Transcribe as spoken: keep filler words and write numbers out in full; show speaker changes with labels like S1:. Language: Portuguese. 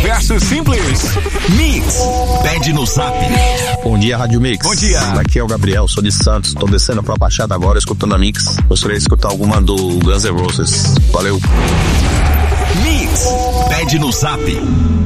S1: versus Simples. Mix, pede no Zap.
S2: Bom dia, Rádio Mix.
S1: Bom dia.
S2: Aqui é o Gabriel, sou de Santos. Tô descendo pra Baixada agora, escutando a Mix. Gostaria de escutar alguma do Guns N' Roses. Valeu.
S1: Mix, pede no Zap.